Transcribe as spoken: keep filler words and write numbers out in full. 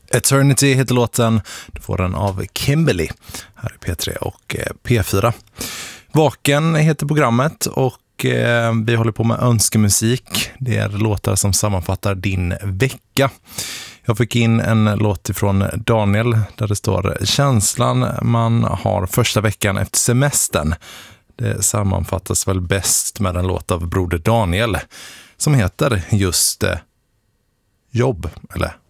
Eternity heter låten. Du får den av Kimberly här i P tre och P fyra. Vaken heter programmet och eh, vi håller på med önskemusik. Det är låtar som sammanfattar din vecka. Jag fick in en låt ifrån Daniel där det står: känslan man har första veckan efter semestern. Det sammanfattas väl bäst med en låt av Broder Daniel som heter just eh, jobb eller